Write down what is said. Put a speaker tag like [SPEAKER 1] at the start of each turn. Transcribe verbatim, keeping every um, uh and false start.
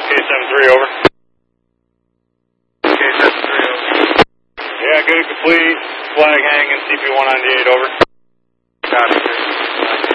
[SPEAKER 1] K seven three, over.
[SPEAKER 2] K seven three, over.
[SPEAKER 1] Yeah, good, complete. Flag hanging, C P one ninety-eight, over.
[SPEAKER 2] Copy.